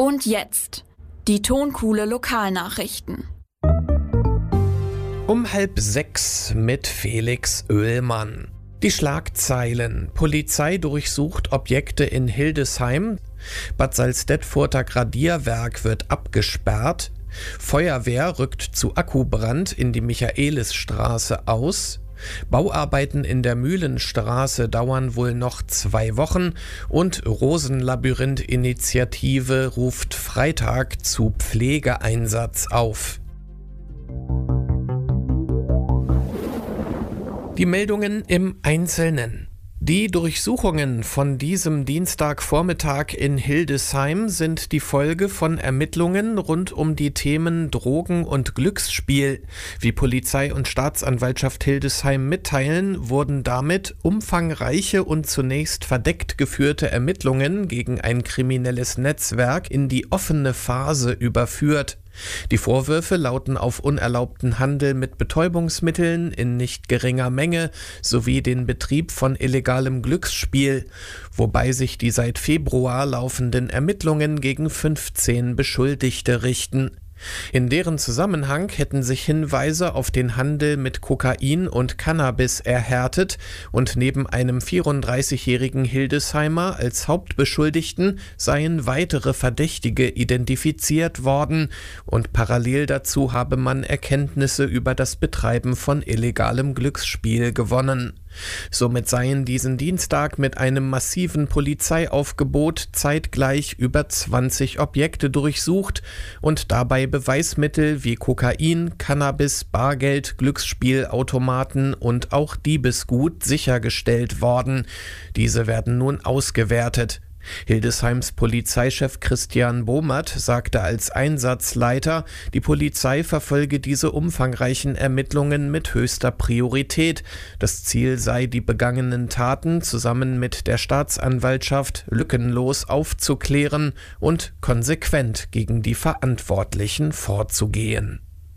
Und jetzt die Tonkuhle Lokalnachrichten. Um 5:30 mit Felix Oehlmann. Die Schlagzeilen: Polizei durchsucht Objekte in Hildesheim, Bad Salzdetfurter Gradierwerk wird abgesperrt, Feuerwehr rückt zu Akkubrand in die Michaelisstraße aus, Bauarbeiten in der Mühlenstraße dauern wohl noch 2 Wochen und Rosenlabyrinth-Initiative ruft Freitag zu Pflegeeinsatz auf. Die Meldungen im Einzelnen. Die Durchsuchungen von diesem Dienstagvormittag in Hildesheim sind die Folge von Ermittlungen rund um die Themen Drogen und Glücksspiel. Wie Polizei und Staatsanwaltschaft Hildesheim mitteilen, wurden damit umfangreiche und zunächst verdeckt geführte Ermittlungen gegen ein kriminelles Netzwerk in die offene Phase überführt. Die Vorwürfe lauten auf unerlaubten Handel mit Betäubungsmitteln in nicht geringer Menge sowie den Betrieb von illegalem Glücksspiel, wobei sich die seit Februar laufenden Ermittlungen gegen 15 Beschuldigte richten. In deren Zusammenhang hätten sich Hinweise auf den Handel mit Kokain und Cannabis erhärtet und neben einem 34-jährigen Hildesheimer als Hauptbeschuldigten seien weitere Verdächtige identifiziert worden und parallel dazu habe man Erkenntnisse über das Betreiben von illegalem Glücksspiel gewonnen. Somit seien diesen Dienstag mit einem massiven Polizeiaufgebot zeitgleich über 20 Objekte durchsucht und dabei Beweismittel wie Kokain, Cannabis, Bargeld, Glücksspielautomaten und auch Diebesgut sichergestellt worden. Diese werden nun ausgewertet. Hildesheims Polizeichef Christian Bohmert sagte als Einsatzleiter, die Polizei verfolge diese umfangreichen Ermittlungen mit höchster Priorität. Das Ziel sei, die begangenen Taten zusammen mit der Staatsanwaltschaft lückenlos aufzuklären und konsequent gegen die Verantwortlichen vorzugehen.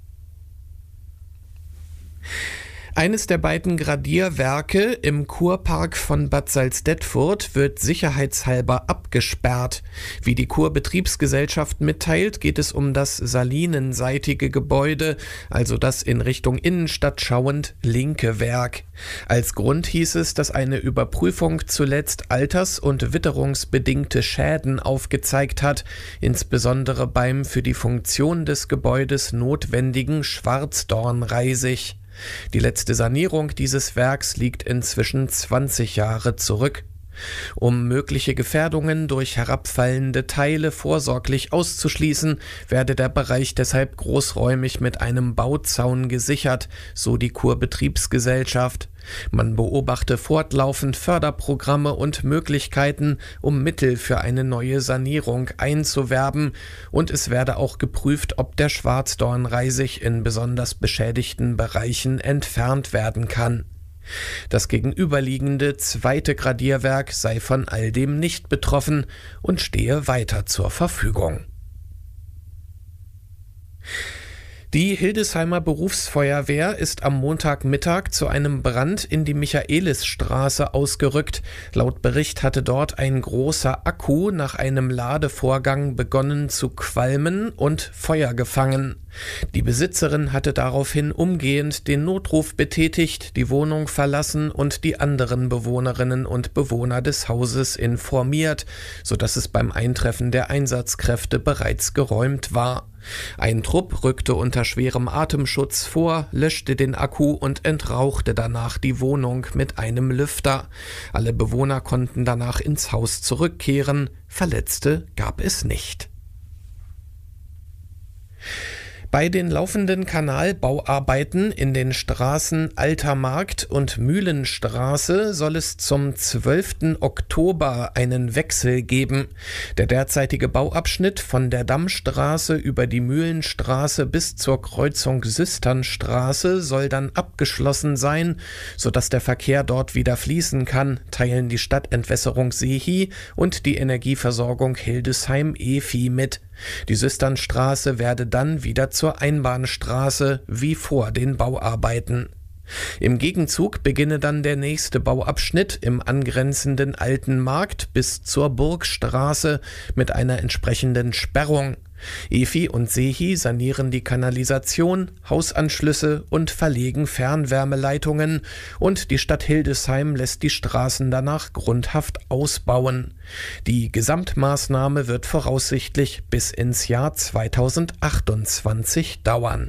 Eines der beiden Gradierwerke im Kurpark von Bad Salzdetfurt wird sicherheitshalber abgesperrt. Wie die Kurbetriebsgesellschaft mitteilt, geht es um das salinenseitige Gebäude, also das in Richtung Innenstadt schauend linke Werk. Als Grund hieß es, dass eine Überprüfung zuletzt alters- und witterungsbedingte Schäden aufgezeigt hat, insbesondere beim für die Funktion des Gebäudes notwendigen Schwarzdornreisig. Die letzte Sanierung dieses Werks liegt inzwischen 20 Jahre zurück. Um mögliche Gefährdungen durch herabfallende Teile vorsorglich auszuschließen, werde der Bereich deshalb großräumig mit einem Bauzaun gesichert, so die Kurbetriebsgesellschaft. Man beobachte fortlaufend Förderprogramme und Möglichkeiten, um Mittel für eine neue Sanierung einzuwerben, und es werde auch geprüft, ob der Schwarzdornreisig in besonders beschädigten Bereichen entfernt werden kann. Das gegenüberliegende zweite Gradierwerk sei von all dem nicht betroffen und stehe weiter zur Verfügung. Die Hildesheimer Berufsfeuerwehr ist am Montagmittag zu einem Brand in die Michaelisstraße ausgerückt. Laut Bericht hatte dort ein großer Akku nach einem Ladevorgang begonnen zu qualmen und Feuer gefangen. Die Besitzerin hatte daraufhin umgehend den Notruf betätigt, die Wohnung verlassen und die anderen Bewohnerinnen und Bewohner des Hauses informiert, sodass es beim Eintreffen der Einsatzkräfte bereits geräumt war. Ein Trupp rückte unter schwerem Atemschutz vor, löschte den Akku und entrauchte danach die Wohnung mit einem Lüfter. Alle Bewohner konnten danach ins Haus zurückkehren, Verletzte gab es nicht. Bei den laufenden Kanalbauarbeiten in den Straßen Alter Markt und Mühlenstraße soll es zum 12. Oktober einen Wechsel geben. Der derzeitige Bauabschnitt von der Dammstraße über die Mühlenstraße bis zur Kreuzung Sisternstraße soll dann abgeschlossen sein, sodass der Verkehr dort wieder fließen kann, teilen die Stadtentwässerung Seehi und die Energieversorgung Hildesheim EFI mit. Die Sisternstraße werde dann wieder zur Einbahnstraße wie vor den Bauarbeiten. Im Gegenzug beginne dann der nächste Bauabschnitt im angrenzenden Alten Markt bis zur Burgstraße mit einer entsprechenden Sperrung. EFI und SEHI sanieren die Kanalisation, Hausanschlüsse und verlegen Fernwärmeleitungen, und die Stadt Hildesheim lässt die Straßen danach grundhaft ausbauen. Die Gesamtmaßnahme wird voraussichtlich bis ins Jahr 2028 dauern.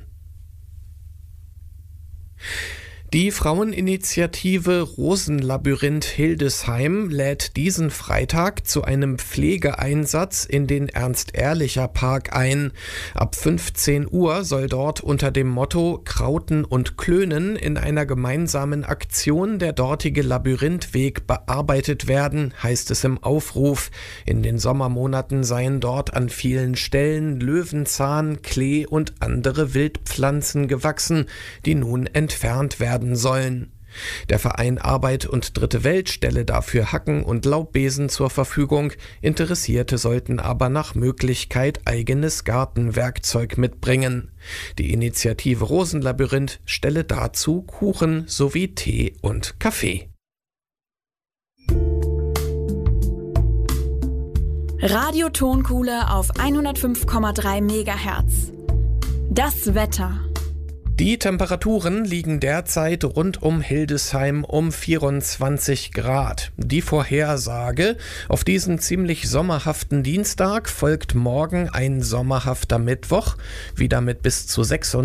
Die Fraueninitiative Rosenlabyrinth Hildesheim lädt diesen Freitag zu einem Pflegeeinsatz in den Ernst-Ehrlicher-Park ein. Ab 15 Uhr soll dort unter dem Motto Krauten und Klönen in einer gemeinsamen Aktion der dortige Labyrinthweg bearbeitet werden, heißt es im Aufruf. In den Sommermonaten seien dort an vielen Stellen Löwenzahn, Klee und andere Wildpflanzen gewachsen, die nun entfernt werden sollen. Der Verein Arbeit und Dritte Welt stelle dafür Hacken und Laubbesen zur Verfügung. Interessierte sollten aber nach Möglichkeit eigenes Gartenwerkzeug mitbringen. Die Initiative Rosenlabyrinth stelle dazu Kuchen sowie Tee und Kaffee. Radio Tonkuhle auf 105,3 MHz. Das Wetter. Die Temperaturen liegen derzeit rund um Hildesheim um 24 Grad. Die Vorhersage: Auf diesen ziemlich sommerhaften Dienstag folgt morgen ein sommerhafter Mittwoch, wieder mit bis zu 36